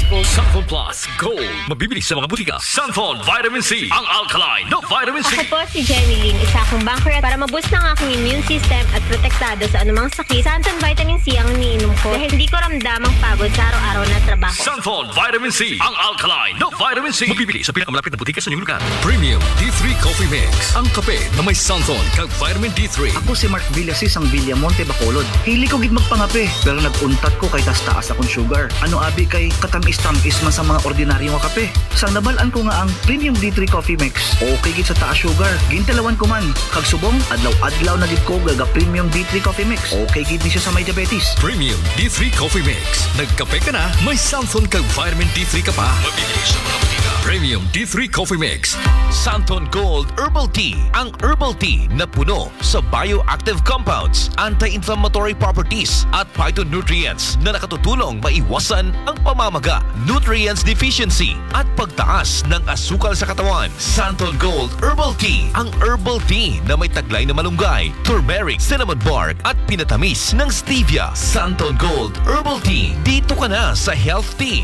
Gold. Sanfon Plus Gold. Mabibili sa mga butika. Sanfon Vitamin C. Ang alkaline no vitamin C. Ako po si Jenny Lynn, isa akong banker para maboost ng aking immune system at protektado sa anumang sakit. Santon Vitamin C ang iniinom ko dahil hindi ko ramdam ang pagod sa araw-araw na trabaho. Sanfon Vitamin C. Ang alkaline no vitamin C. Mabibili sa pinakamalapit na butika sa inyong lugar. Premium D3 Coffee Mix. Ang kape na may Sanfon kag vitamin D3. Ako si Mark Villasis ang Villamonte Bacolod. Hili ko gid magpangape pero naguntat ko kay taas akong sugar. Ano abi kay katamis-tamis man sa mga ordinaryo nga kape. Sang nabalaan ko nga ang Premium D3 Coffee Mix. Okay gid sa taas sugar. Gintalawan ko man. Kag subong adlaw-adlaw na gid ko gaga Premium D3 Coffee Mix. Okay gid ni siya sa may diabetes. Premium D3 Coffee Mix. Nagkape ka na, may Sanfon kag vitamin D3 ka pa. Mabibili sa mga butika. Premium D3 Coffee Mix. Santon Gold Herbal Tea. Ang herbal tea na puno sa bioactive compounds, anti-inflammatory properties at phytonutrients na nakatutulong maiwasan ang pamamaga, nutrients deficiency at pagtaas ng asukal sa katawan. Santon Gold Herbal Tea. Ang herbal tea na may taglay na malunggay, turmeric, cinnamon bark at pinatamis ng stevia. Santon Gold Herbal Tea. Dito ka na sa Health Tea.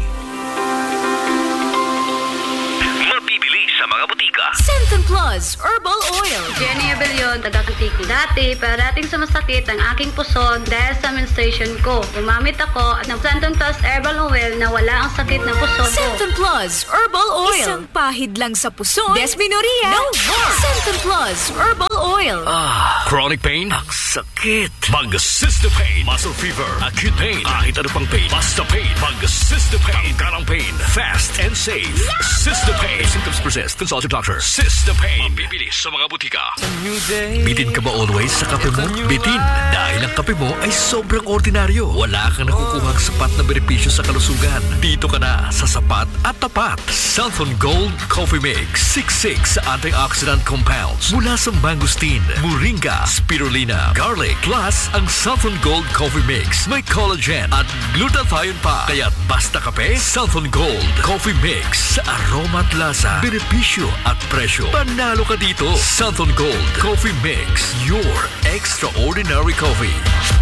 Mabibili sa mga butika. Santon Plus Herbal Oil. Jenny Abellion, taga-Katiki. Dati, parating sumasakit ang aking puson dahil sa menstruation ko. Gumamit ako ng Santon Plus Herbal Oil na wala ang sakit ng puson ko. Santon Plus Herbal Oil. Isang pahid lang sa puson. Desmenorrhea. No more. Santon Plus Herbal Oil. Chronic pain? Ang sakit. Mag-Cysta Pain. Muscle fever. Acute pain. Kahit ano pang pain. Basta pain. Mag-Cysta Pain. Tangkarang pain. Fast and safe. Cysta Pain. If symptoms persist, consult your doctor. Cysta Pain. Mabibili sa mga butika. Bitin ka ba always sa kape mo? Bitin. Dahil ang kape mo ay sobrang ordinaryo. Wala kang nakukuhang sapat na benepisyo sa kalusugan. Dito ka na sa sapat at tapat. Sanfon Gold Coffee Mix. 66 antioxidant compounds. Mula sa mangosteen, moringa, spirulina, garlic. Plus, ang Sanfon Gold Coffee Mix. May collagen at glutathione pa. Kaya basta kape, Sanfon Gold Coffee Mix. Sa aroma at lasa, benepisyo at presyo. Panalo ka dito. Sanfon Gold Coffee Mix. Your extraordinary coffee.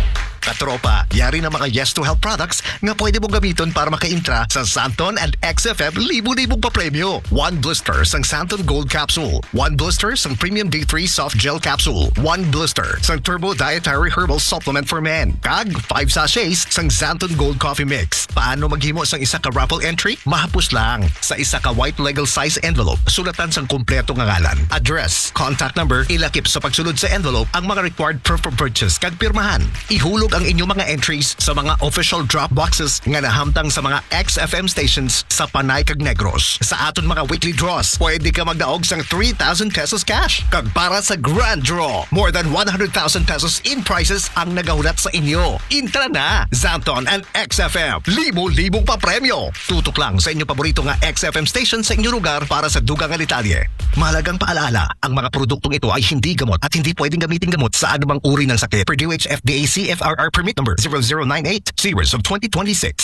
Katropa, yari na mga Yes to Health products nga pwede mong gamiton para maka-intra sa Santon and XFM libu-libong papremyo. 1 blister sang Santon Gold Capsule. 1 blister sang Premium D3 Soft Gel Capsule. 1 blister sang Turbo Dietary Herbal Supplement for Men. Kag 5 sachets sang Santon Gold Coffee Mix. Paano maghimo sang isa ka raffle entry? Mahapos lang. Sa isa ka white legal size envelope, sulatan sang kumpleto nga ngalan, address, contact number, ilakip sa pagsulod sa envelope ang mga required proof of purchase kag pirmahan. Ihulog ang inyong mga entries sa mga official drop boxes nga nahamtang sa mga XFM stations sa Panay kag Negros. Sa aton mga weekly draws, pwede ka magdaog sang 3,000 pesos cash. Kag para sa grand draw, more than 100,000 pesos in prizes ang nagahulat sa inyo. Intra na! Santon and XFM. Libo-libong pa premyo. Tutok lang sa inyong paborito nga XFM station sa inyong lugar para sa dugang nga detalye. Mahalagang paalala, ang mga produktong ito ay hindi gamot at hindi pwedeng gamitin gamot sa anumang uri ng sakit. Per DOH FDA CFRR permit number 0098 series of 2026.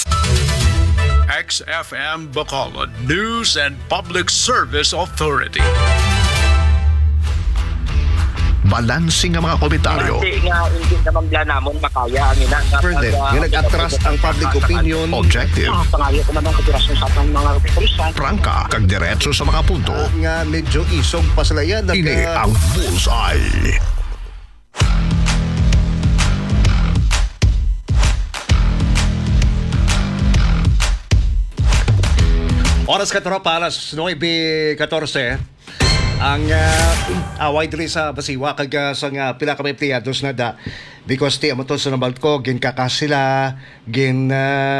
XFM Bacolod News and Public Service Authority. Balansing ang mga komentaryo. Kasi nga hindi naman namon makaya ang ina. Further, nga nag-atras ang public opinion. Objective. Pangayo ko naman konspirasyon sa atong mga pulisan. Prangka, kag diretso sa mga punto. Nga medyo isog pa sila yan. Ini ang Bullseye. Oras ka tropa, alas 9:14. Ang away diri sa Basiwa kag sa pila ka empleyado na da because ti amo to sa nabalt ko gin kakas sila gin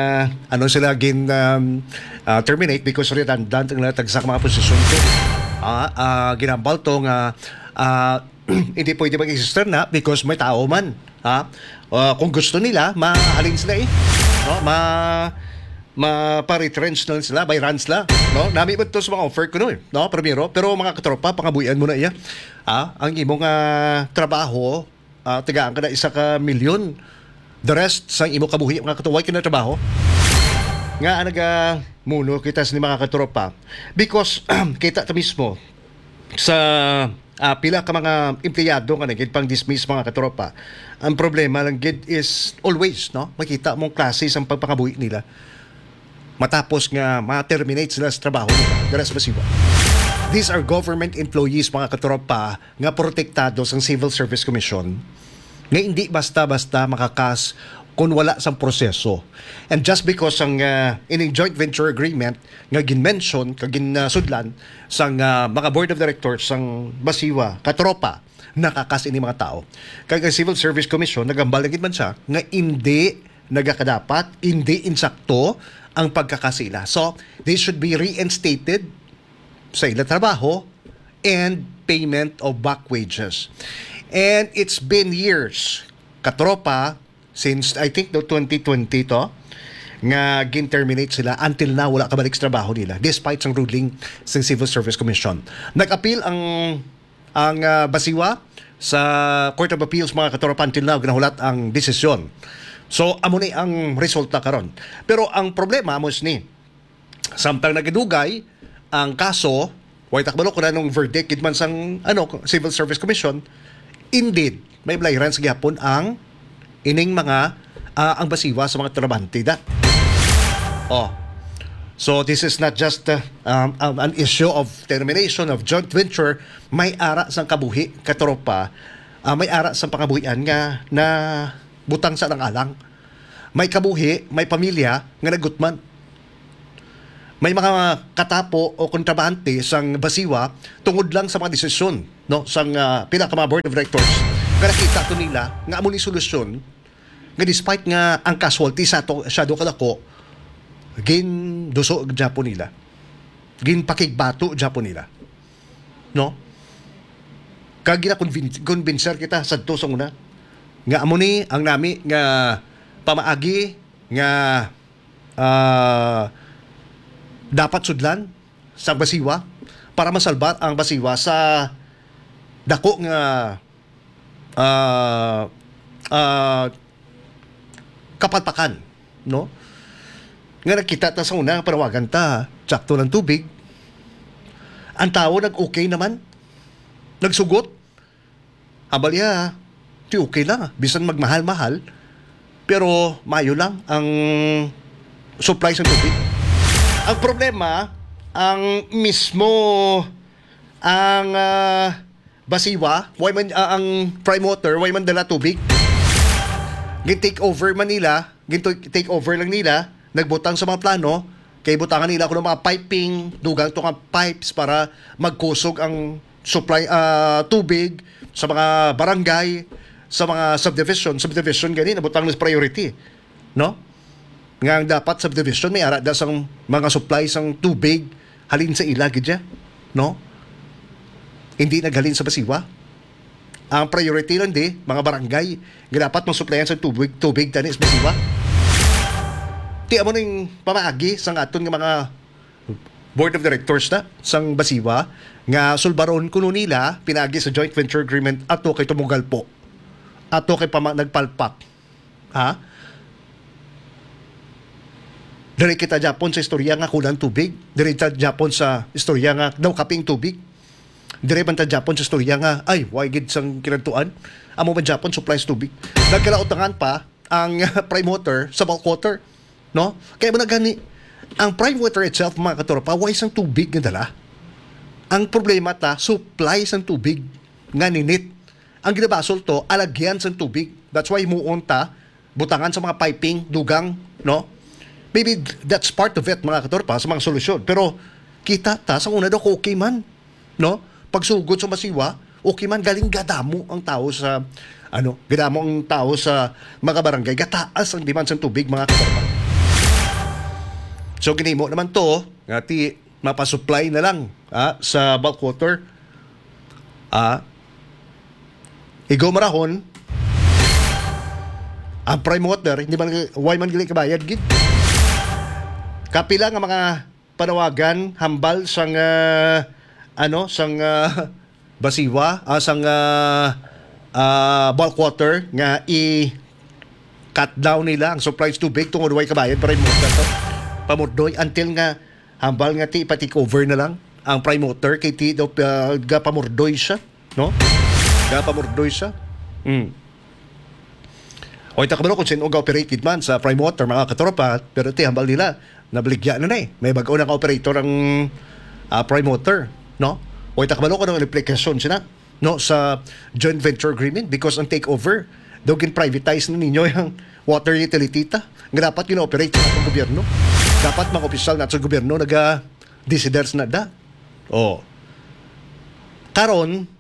terminate because redundant ang natagsak mga posisyon ko. Ginambal to nga hindi pwede mag-exist na because may tao man. Kung gusto nila, mahalin sila no? Ma-retrench na sila, by runs sila. No? Nami ba ito sa mga offer ko no? Primero. Pero mga katropa, pangabuyan mo na iya. Ang imong trabaho, tigaan ka na 1 milyon. The rest, sa imong kabuhi, mga katuway ka na trabaho. Nga, muno kita sa mga katropa. Because, kita ta mismo, sa pila ka mga empleyado nga nagid pang dismiss mga katropa. Ang problema lang gid is always, no? Makita mong klase sa pagpangabuhi nila. matapos nga ma-terminate sila sa trabaho nila. Garas Basiwa. These are government employees, mga katropa, nga protektado sa Civil Service Commission, nga hindi basta-basta makakas kung wala sang proseso. And just because ang in a joint venture agreement nga gin-mention, kagin-sudlan sang mga board of directors sang Basiwa, katropa, nakakas ini mga tao. Kaya ang Civil Service Commission, nagambalagid man siya, nga hindi nagakadapat, hindi insakto ang pagkakasila. So, they should be reinstated sa ilang trabaho and payment of back wages. And it's been years, katropa, since I think no 2020 to, nga gin-terminate sila until now wala kabalik sa trabaho nila despite sang ruling sa Civil Service Commission. Nag-appeal ang Basiwa sa Court of Appeals, mga katropa, until now ginahulat ang desisyon. So amo ni ang resulta karon. Pero ang problema amos ni samtang nagidugay ang kaso, way takbalo ko na nung verdict gid man sang Civil Service Commission, indeed may blayran sa gihapon ang ining mga ang Basiwa sa mga trabahante da. So this is not just an issue of termination of joint venture, may ara sang kabuhi katropa, may ara sang pangabuhian nga na butang sa alang-alang. May kabuhi, may pamilya nga nagutman. May mga katapo o kontrabahante sang Basiwa tungod lang sa mga desisyon sang pila ka mga board of directors. Nga nakita to nila nga amo ni solusyon nga despite nga ang casualty sa to shadow kadako gin duso Japon nila. Gin pakigbato Japon nila. Kag gina convincer kita sadto sa una nga amo ni ang nami nga pamaagi nga dapat sudlan sa Basiwa para masalbar ang Basiwa sa dako nga kapatpakan, nga nakita ta sa una panawagan ta tsakto ng tubig, ang tao nag-okay naman, nagsugot, abalya di okay lang, bisan magmahal-mahal, pero mayo lang ang supply sa tubig. Ang problema, ang mismo ang Basiwa, ang prime water, way man dala tubig. Gin-take over Manila, take over lang nila, nagbutang sa mga plano, kay butangan nila ako ng mga piping, dugang to nga pipes para magkusog ang supply tubig sa mga barangay, sa mga subdivision gani nabutang ng priority, nga ang dapat subdivision may ara da sang mga supply sang tubig halin sa ila gidya, hindi naghalin sa Basiwa. Ang priority lang di mga barangay nga dapat masupplyan sa tubig tani sa Basiwa. Ti amo ning pamaagi sang aton nga mga board of directors na sang Basiwa nga sulbaron kuno nila pinagi sa joint venture agreement ato kay tumugal po. Ato kay nagpalpak. Dari kita Japon sa istorya nga kulang tubig. Dari kita Japon sa istorya nga daw kaping tubig. Dari man ta Japon sa istorya nga ay why gid sang kinadtuan. Amo man Japon supplies tubig. Nagkalautangan pa ang prime water sa bulk water, Kaya mo nagani ang prime water itself, mga katropa, why sang tubig nga dala. Ang problema ta supply sang tubig nga ninit. Ang ginabasol to alagyan sang tubig. That's why muon ta butangan sa mga piping dugang, Maybe that's part of it, mga katorpa, sa mga solusyon. Pero kita ta sa una daw okay man, pagsugod sa Basiwa, okay man, galing gadamo ang tao sa gadamo ang tao sa mga barangay, gataas ang demand sa tubig, mga katorpa. So ginimo naman to nga ti mapasupply na lang sa bulk water. Igo marahon ang prime water, hindi man why man gili kabayad gid. Kapila nga mga panawagan hambal sang Basiwa, sang bulk water nga i-cut down nila ang supply sa tubig tungod way kabayad prime water to. Pamurdoy until nga hambal nga ti ipa-take over na lang ang prime water kay ti pamurdoy siya, pamurdoy siya. O itakabalo kung sino ga-operated man sa prime water, mga katropa, pero ti hambal nila nabaligya na may bago na ka-operator ang prime motor, no? O itakbalo ko ng implikasyon sila, no, sa joint venture agreement because ang takeover daw gin-privatize na ninyo yung water utility ta. Nga dapat gina-operate sa atong gobyerno. Dapat mga opisyal na sa gobyerno naga-deciders na da. O. Karon,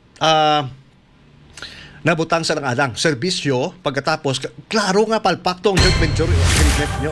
nabutang sa alang serbisyo pagkatapos, klaro nga palpak to ang joint venture agreement nyo.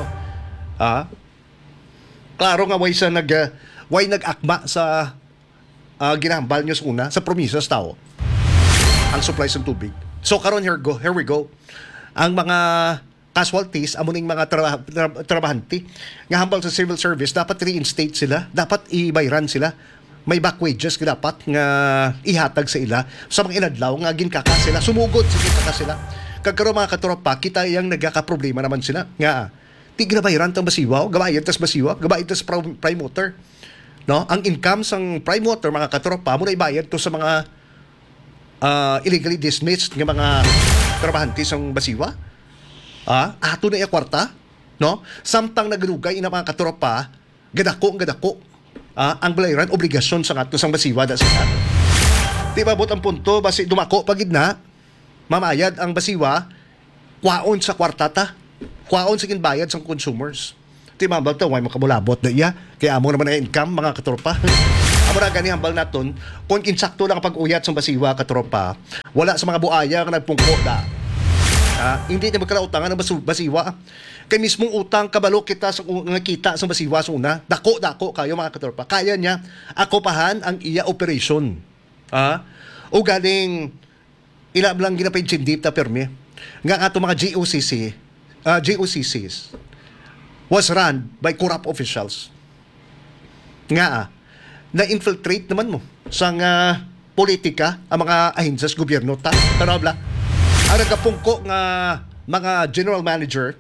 Klaro nga way nag-akma sa ginahambal nyo sa una, sa promisas tao, ang supply sa tubig. So karon here we go. Ang mga casualties, amuning mga trabahante nga hambal sa civil service, dapat reinstate sila, dapat ibayran sila. May back wages nga dapat nga ihatag sa ila sa mga inadlaw nga ginkaka sila, sumugod sa ginkaka sila. Kagkaroon mga katropa, kita yang nagkakaproblema naman sila nga di ginabayaran tang basiwa, gabayad tas basiwa, gabayad tas prime motor. No, ang income sang prime motor mga katropa mo na ibayad to sa mga illegally dismissed nga mga trabahante sang basiwa. Ato na iya kwarta, no? Samtang naglugay ina mga katropa, gadako. Ang bayaran obligasyon sa ato sang basiwa da sa ato. Di ba ang punto basi dumako pagid na mamayad ang basiwa kwaon sa kwarta ta. Kwaon sa ginbayad sang consumers. Di ba ba ito, may makamulabot na iya. Kaya amo naman ang income, mga katropa. Amo na gani hambal naton, kung insakto lang pag-uyat sa basiwa, katropa, wala sa mga buaya nga nagpungko na. Hindi na magkalautangan ng basiwa. Kaya mismong utang, kabalo kita sa kita sa basiwa sa una, dako kayo mga katropa. Kaya niya, akopahan ang iya operation. O galing, ilam lang ginapay-chindip na permi. Nga ato mga GOCCs, was run by corrupt officials. Nga na-infiltrate naman mo sa politika ang mga ahinsas gobyerno ta. Tarabla. Ang nagapungko nga mga general manager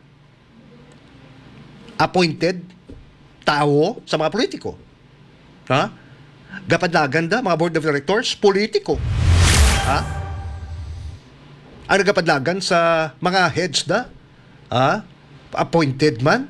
appointed tao sa mga politiko. Gapadlagan da mga board of directors politiko. Ang nagapadlagan sa mga heads da appointed man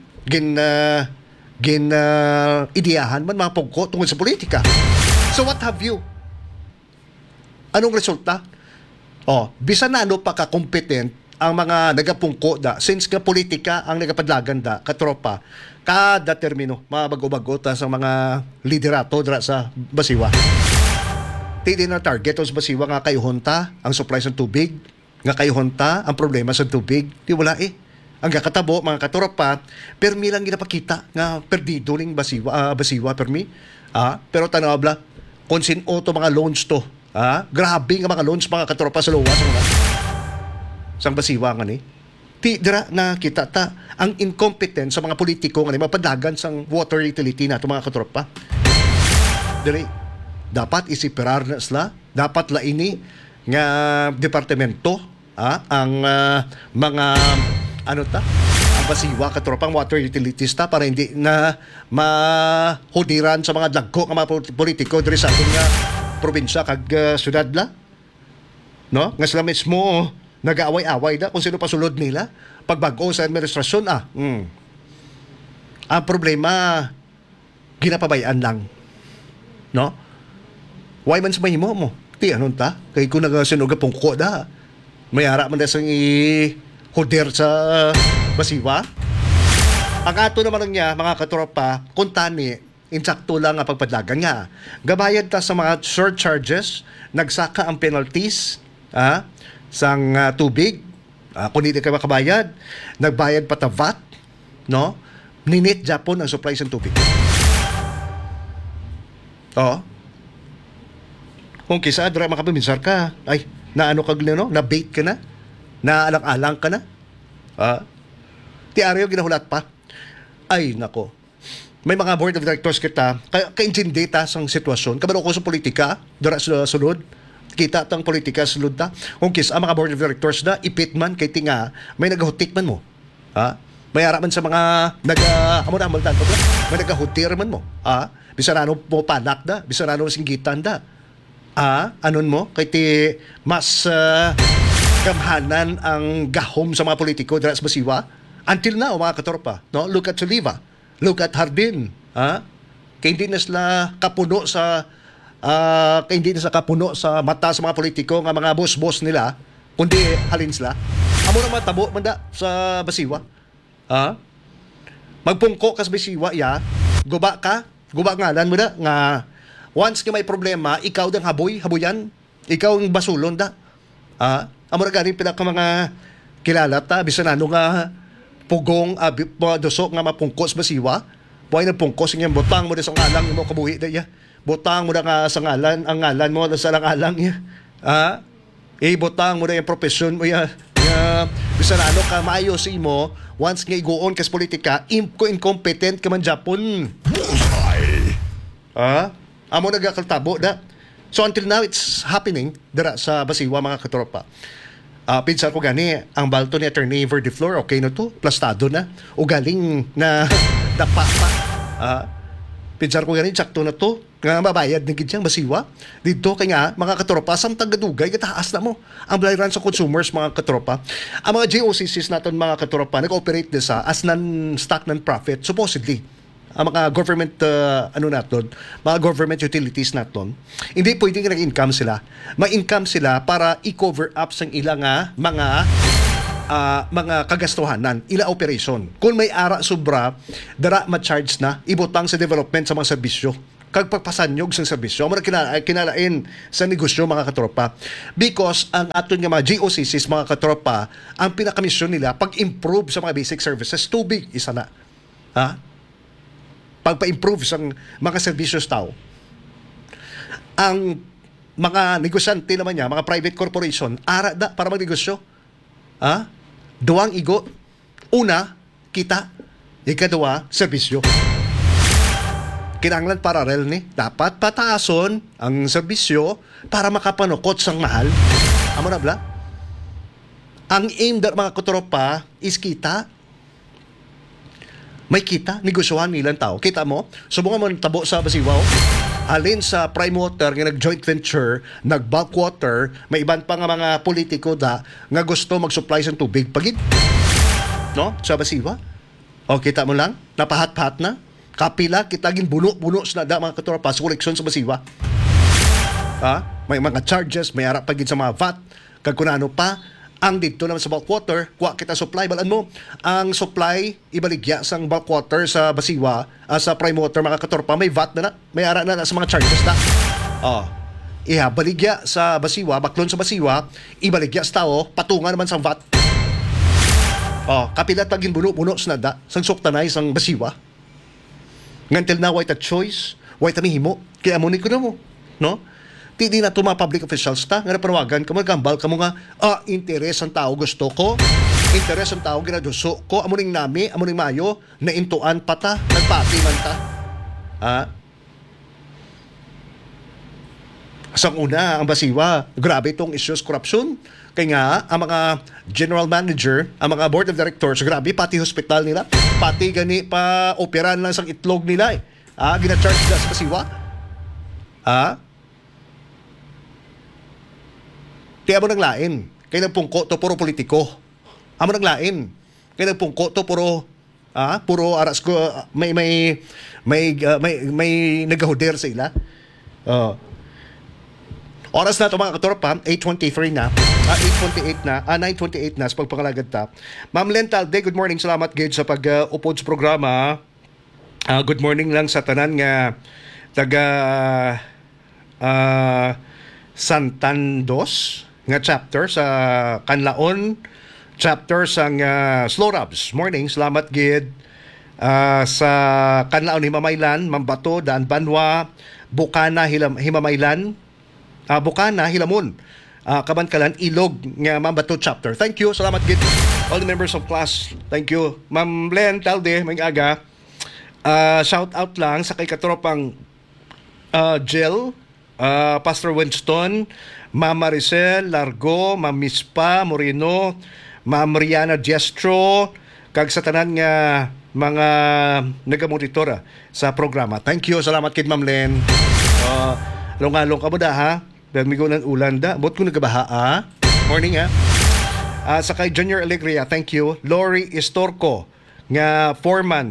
ideahan man mga pungko tungkol sa politika. So what have you? Anong resulta? Bisan na ano pa ka-competent ang mga nagapungko da, since nga politika ang nagapadlagan da, katropa, kada termino, mga bago-bago ta sa mga liderato dra sa basiwa. Tidi na target sa basiwa nga kayuhonta ang supply sa tubig, nga kayuhonta ang problema sa tubig, di wala ang kakatabo, mga katropa, permi lang ginapakita nga perdido ning basiwa permi. Pero tanawabla, kung sino to mga loans to, grabe nga mga loans mga katropa sa luwas sang basiwa nga ni. Dira na kita ta ang incompetence sa mga politiko nga ni mapadagan sang water utility nato mga katropa. Diri dapat isiperar na sila, dapat laini nga departamento ang mga ang basiwa katropang water utilities ta para hindi na mahudiran sa mga dagko nga mga politiko diri sa ating probinsya kag syudad la. No? Nga sila mismo nag-aaway-away da kung sino pasulod nila pagbago sa administrasyon. Ang problema ginapabayaan lang. No? Why man sa mahimo mo? Ti anon ta? Kay kung nagasinog pungko da. Mayara man da sang huder sa basiwa. Ang ato naman niya, mga katropa, kung tani, insakto lang ang pagpadlagan nga. Gabayad ta sa mga surcharges, nagsaka ang penalties sang tubig. Kung hindi ka makabayad, nagbayad pa ta VAT, no? Ninit Japon ang supply ng tubig. Kung kisa, dra makapaminsar ka, ay, naano kag no? Na-bait ka na? Naalang-alang ka na? Ti Aryo, ginahulat pa. Ay, nako. May mga board of directors kita, kaintindi ta sang sitwasyon. Kabalo ko sa politika, dara sa sulod. Kita tang politika sa sulod ta. Kung kis, ang mga board of directors na, ipit man, kay tinga, may nagahutik man mo. May ara man sa mga may nagahutir man mo. Bisa na mo panak da, bisa na singgitan da. Anon mo, kay ti mas kamhanan ang gahom sa mga politiko dahil sa basiwa until now mga katorpa, no? Look at Soliva, Look at Hardin, ha? Kaya hindi na sila kapuno sa mata sa mga politiko nga mga boss-boss nila, kundi halin sila. Amo na matabo manda sa Basiwa. Ha? Magpungko ka sa Basiwa, guba ngalan mo da nga once nga may problema, ikaw dang habuyan, ikaw ang basulon da. Amo na galing pila ka mga kilala ta, bisan ano nga pugong dusok nga mapungko sa Basiwa. Buhay na pungko sa botang mo da sa ngalang mo kabuhi da ya. Botang mo da nga sa ngalan, ang ngalan mo da sa ngalang ya. Botang mo da yung profession mo ya. Bisan ano ka maayo sa imo, once nga igoon kas politika, incompetent ka man Japon. Amo nagakaltabo da. So until now, it's happening dara sa Basiwa, mga katropa. Pinsan ko gani, ang balto ni Attorney Verdiflor, okay na to, plastado na. O galing na dapa pa. Pinsan ko gani, sakto na to. Nga mabayad ng gidyang Basiwa. Dito kay nga, mga katropa, samtang gadugay, kataas na mo. Ang bayaran sa consumers, mga katropa. Ang mga GOCCs natin, mga katropa, nag-operate na sa as non-stock, non-profit, supposedly. Ang mga government mga government utilities naton, hindi pwedeng nag-income sila. Ma-income sila para i-cover up sang ilang mga kagastuhanan, ila operation. Kung may ara sobra, dara ma-charge na ibutang sa development sa mga serbisyo. Kag pagpasanyog sa serbisyo, mo kinalain sa negosyo, mga katropa. Because ang aton nga mga GOCCs, mga katropa, ang pinakamisyon nila pag-improve sa mga basic services, tubig isa na. Pagpa-improve sa mga servisyo tao. Ang mga negosyante naman niya, mga private corporation, ara da para magnegosyo. Duwang igo. Una, kita. Ikaduwa, serbisyo. Kinanglan paralel ni. Dapat pataason ang serbisyo para makapanukot sang mahal. Amo na bla? Ang aim da mga katropa is kita. May kita, negosyohan nilang tao. Kita mo, subungan mo tabo sa Basiwa, alin sa prime water nga nag-joint venture, nag-bulk water, may iban pa nga mga politiko da nga gusto mag-supply sa tubig pagid. No? Sa Basiwa. O, kita mo lang, napahat-pahat na. Kapila, kita gin buno-buno sa da mga katropa sa koleksyon sa Basiwa. May mga charges, may harap pagid sa mga VAT, kag kunano pa. Ang dito naman sa bulk water, kuha kita supply, balaan mo, ang supply, ibaligya sang bulk water sa Basiwa, sa prime water, mga katropa, may VAT na may ara na sa mga charges na. Baligya sa Basiwa, baklon sa Basiwa, ibaligya sa tao, patungan naman sa VAT. Kapilat pagin buno-buno sa nada, sang suktanay sang Basiwa. Ngantil na, white a choice, white a mihimo, kaya amunin ko na mo, no? Hindi na ito mga public officials ta, nga napanawagan ka, magambal ka mo nga, interes ang tao gusto ko, interes ang tao ginaduso ko, amuning nami, amuning mayo, naintuan pa ta, nagpati man ta. Sang una, ang Basiwa, grabe itong issues corruption. Kaya nga, ang mga general manager, ang mga board of directors, grabe, pati hospital nila, pati gani pa operan lang sang itlog nila gina-charge na sa Basiwa. Kaya mo nang lain. Kaya nagpungko to puro politiko. Amo nang lain. Kaya nagpungko to puro aras ko may nagahuder sa ila. Oras na ito, mga katropa, 8:23 na. 8:28 na. 9:28 na sa pagpangalagad ta. Ma'am Len Talde, good morning. Salamat gid sa pag-upod sa programa. Good morning lang sa tanan nga taga Santandos nga chapter sa Kanlaon, chapter sa Slow Robs. Morning, salamat gid sa Kanlaon, Himamaylan, Mambato, Daan Banwa, Bukana, Himamaylan, Bukana, Hilamon, Kabankalan, Ilog nga Mambato chapter. Thank you, salamat gid all the members of class. Thank you. Ma'am Len Talde, may aga. Shout out lang sa kay katropang Jill, Pastor Winston, Ma'am Maricel Largo, Ma'am Mispa Moreno, Ma'am Riana Diestro, kag sa tanan nga mga nagamonitora sa programa. Thank you, salamat kid Ma'am Len. Longalong ka mo da ha? Dahil migo ng ulan da. Bot ko nagabaha Morning ha? Sa kay Junior Alegria, thank you. Lori Istorco, nga foreman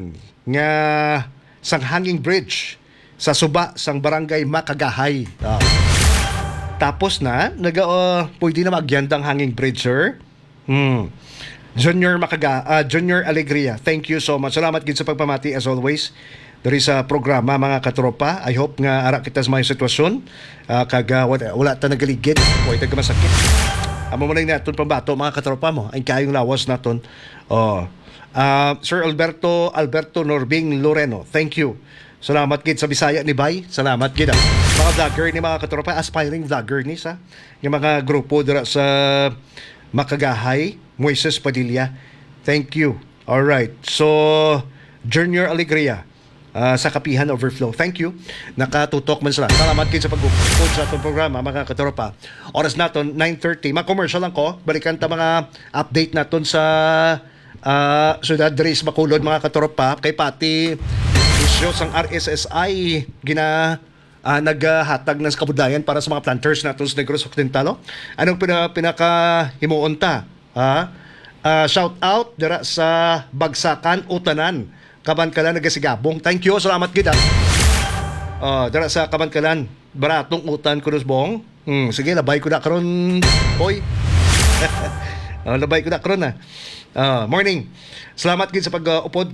nga sang hanging bridge sa suba sang barangay Makagahay. Tapos na pwede na magyandang hanging bridge, sir. Junior Junior Alegria, thank you so much. Salamat gid sa pagpamati as always. Dari sa programa mga katropa. I hope nga ara kita sa mga sitwasyon wala ta nagaligid, wala ta masakit. Amo man naton pambato mga katropa mo. Ay kayong lawas naton. Sir Alberto Norbing Loreno, thank you. Salamat gid sa Bisaya ni Bay. Salamat gid. Mga vlogger ni mga katropa, aspiring vlogger ni sa yung mga grupo dira sa Makagahay, Moises Padilla. Thank you. All right. So Junior Alegria sa Kapihan Overflow. Thank you. Nakatutok man sila. Salamat gid sa pag-upload sa atong programa mga katropa. Oras naton 9:30. Ma-commercial lang ko. Balikan ta mga update naton sa Ciudad Dres Bacolod mga katropa kay pati isyo sang RSSI naghatag ng kabudayan para sa mga planters natin sa Negros Occidentalo. Anong pinaka-himuon ta? Shout out dira sa Bagsakan, Utanan, Kabankalan, Nagasigabong. Thank you, salamat gid. Dira sa Kabankalan, baratong utan Kunusbong. Sige, labay ko na karon, boy. Labay ko na karon na. Morning. Salamat gid sa pag-upod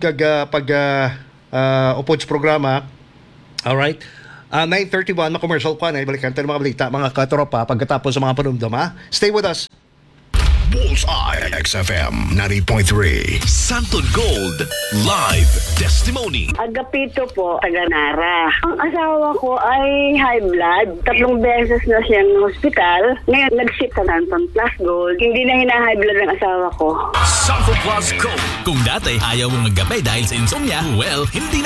upod sa programa. Alright. 9:31 commercial ko na ibalikan tayo mga balita mga katropa pagkatapos sa mga panumdama. Stay with us. Bullseye XFM 90.3. Santon Gold Live Testimony. Agapito po, taga-Nara. Ang asawa ko ay high blood. 3 beses na siyang hospital. Ngayon, nag-ship sa Santon Plus Gold. Hindi na hina-high blood ang asawa ko. Santon Plus Gold. Kung dati ayaw mong maggapay dahil sa insomnia, well, hindi